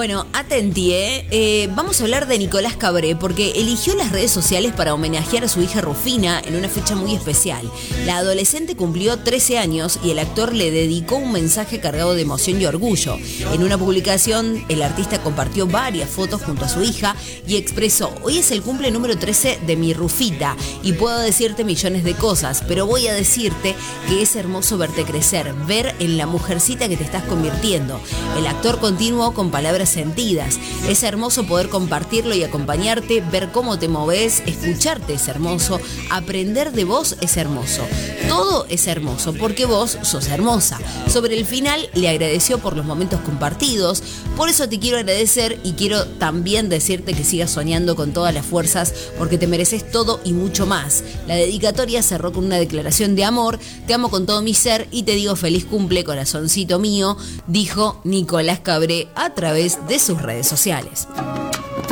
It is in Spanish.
Bueno, atenti, vamos a hablar de Nicolás Cabré porque eligió las redes sociales para homenajear a su hija Rufina en una fecha muy especial. La adolescente cumplió 13 años y el actor le dedicó un mensaje cargado de emoción y orgullo. En una publicación, el artista compartió varias fotos junto a su hija y expresó: hoy es el cumple número 13 de mi Rufita y puedo decirte millones de cosas, pero voy a decirte que es hermoso verte crecer, ver en la mujercita que te estás convirtiendo. El actor continuó con palabras sentidas. Es hermoso poder compartirlo y acompañarte, ver cómo te moves, escucharte es hermoso, aprender de vos es hermoso. Todo es hermoso porque vos sos hermosa. Sobre el final le agradeció por los momentos compartidos. Por eso te quiero agradecer y quiero también decirte que sigas soñando con todas las fuerzas porque te mereces todo y mucho más. La dedicatoria cerró con una declaración de amor: te amo con todo mi ser y te digo feliz cumple, corazoncito mío, dijo Nicolás Cabré a través de sus redes sociales.